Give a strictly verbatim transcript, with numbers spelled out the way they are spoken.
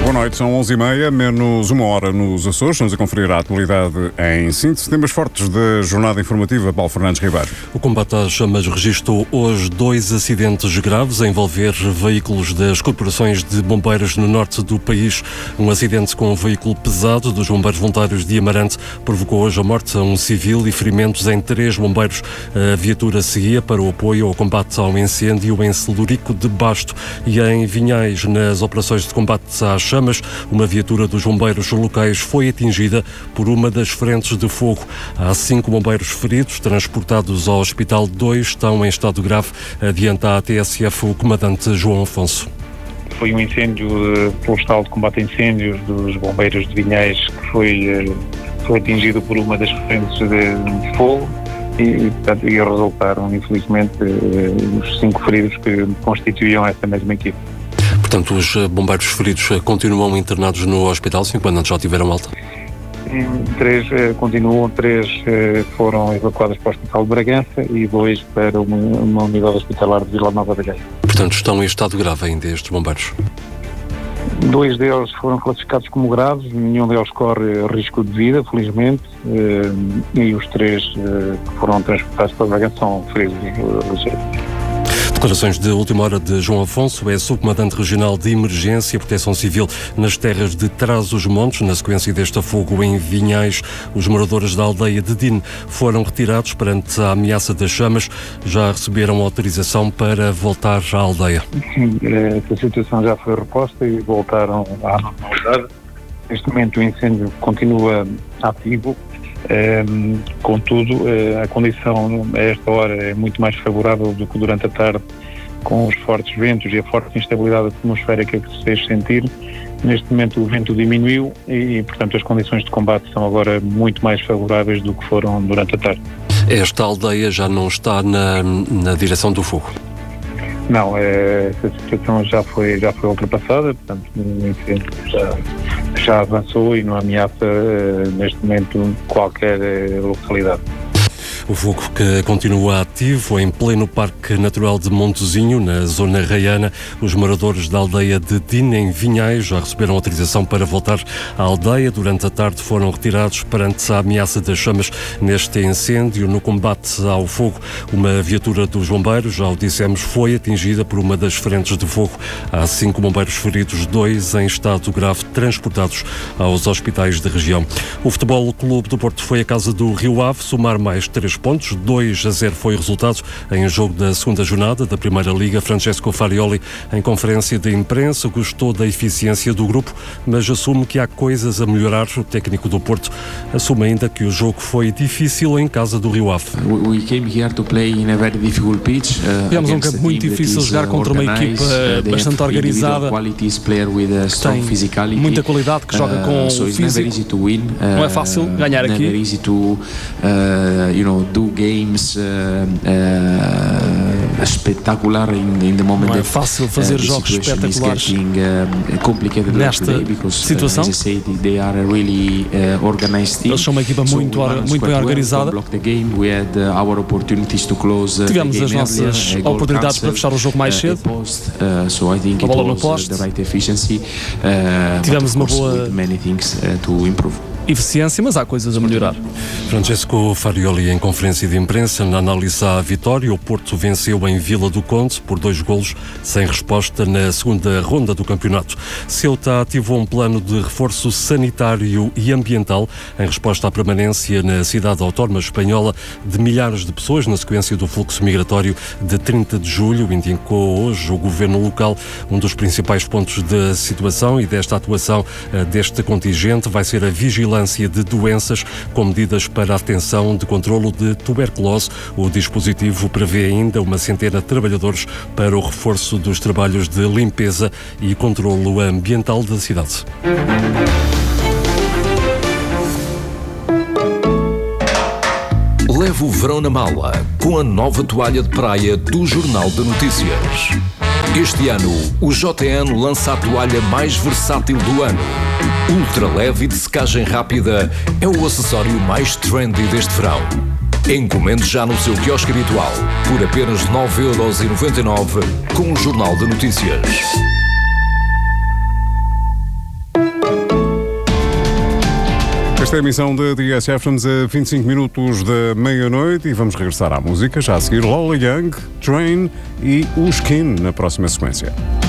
Boa noite, são onze e meia, menos uma hora nos Açores. Estamos a conferir a atualidade em síntese. Temas fortes da jornada informativa, Paulo Fernandes Ribeiro. O combate às chamas registrou hoje dois acidentes graves a envolver veículos das corporações de bombeiros no norte do país. Um acidente com um veículo pesado dos bombeiros voluntários de Amarante provocou hoje a morte a um civil e ferimentos em três bombeiros. A viatura seguia para o apoio ao combate ao incêndio em Celurico de Basto e em Vinhais. Nas operações de combate às chamas, uma viatura dos bombeiros locais foi atingida por uma das frentes de fogo. Há cinco bombeiros feridos, transportados ao hospital. Dois estão em estado grave, adianta a T S F o comandante João Afonso. Foi um incêndio florestal de combate a incêndios dos bombeiros de Vinhais que foi, foi atingido por uma das frentes de fogo e, portanto, e resultaram, infelizmente, os cinco feridos que constituíam essa mesma equipe. Portanto, os bombeiros feridos continuam internados no hospital, cinco antes já tiveram alta? Três eh, continuam, três eh, foram evacuados para o Hospital de Bragança e dois para uma, uma unidade hospitalar de Vila Nova da Gaia. Portanto, estão em estado grave ainda estes bombeiros? Dois deles foram classificados como graves, nenhum deles corre risco de vida, felizmente, eh, e os três eh, que foram transportados para Bragança são feridos ligeiros. Declarações de última hora de João Afonso, é subcomandante regional de Emergência e Proteção Civil nas terras de Trás-os-Montes. Na sequência deste fogo em Vinhais, os moradores da aldeia de Dine foram retirados perante a ameaça das chamas. Já receberam autorização para voltar à aldeia? Sim, essa situação já foi reposta e voltaram à normalidade. Neste momento o incêndio continua ativo. Um, contudo, uh, a condição a esta hora é muito mais favorável do que durante a tarde, com os fortes ventos e a forte instabilidade atmosférica que se fez sentir. Neste momento o vento diminuiu e, portanto, as condições de combate são agora muito mais favoráveis do que foram durante a tarde. Esta aldeia já não está na, na direção do fogo? Não, essa situação já foi, já foi ultrapassada, portanto o incêndio já, já avançou e não ameaça neste momento qualquer localidade. O fogo que continua ativo em pleno Parque Natural de Montezinho, na zona raiana. Os moradores da aldeia de Dine, em Vinhais, já receberam autorização para voltar à aldeia. Durante a tarde foram retirados perante a ameaça das chamas neste incêndio. No combate ao fogo, uma viatura dos bombeiros, já o dissemos, foi atingida por uma das frentes de fogo. Há cinco bombeiros feridos, dois em estado grave, transportados aos hospitais da região. O Futebol Clube do Porto foi à casa do Rio Ave somar mais três pontos, dois a zero foi o resultado em jogo da segunda jornada da Primeira Liga. Francesco Farioli, em conferência de imprensa, gostou da eficiência do grupo, mas assume que há coisas a melhorar. O técnico do Porto assume ainda que o jogo foi difícil em casa do Rio Ave. Tivemos um campo muito difícil, jogar contra uma equipa bastante organizada, que tem muita qualidade, que joga com o físico. Não é fácil ganhar aqui. do games uh, uh, espetacular in, in the moment. Não é fácil fazer uh, jogos espetaculares uh, nesta situação. Uh, say, they are really, uh, organized team. Eles são uma equipa muito, so muito bem organizada. Well had, uh, close, uh, Tivemos as nossas earlier, oportunidades para fechar o jogo mais cedo. Post, uh, so I think a bola no poste. The right efficiency, uh, Tivemos uma boa many things, uh, to improve. eficiência, mas há coisas a melhorar. Francesco Farioli, em conferência de imprensa, na análise à vitória, o Porto venceu em Vila do Conde por dois golos, sem resposta na segunda ronda do campeonato. Ceuta ativou um plano de reforço sanitário e ambiental em resposta à permanência na cidade autónoma espanhola de milhares de pessoas na sequência do fluxo migratório de trinta de julho, indicou hoje o governo local. Um dos principais pontos da situação e desta atuação deste contingente vai ser a vigilância de doenças com medidas para a atenção de controlo de tuberculose. O dispositivo prevê ainda uma centena de trabalhadores para o reforço dos trabalhos de limpeza e controlo ambiental da cidade. Leve o verão na mala com a nova toalha de praia do Jornal de Notícias. Este ano, o J N lança a toalha mais versátil do ano. Ultra leve e de secagem rápida, é o acessório mais trendy deste verão. Encomende já no seu quiosque habitual, por apenas nove euros e noventa e nove, com o Jornal de Notícias. Esta é a emissão da D S F, estamos a vinte e cinco minutos da meia-noite e vamos regressar à música, já a seguir Lola Young, Train e o Skin na próxima sequência.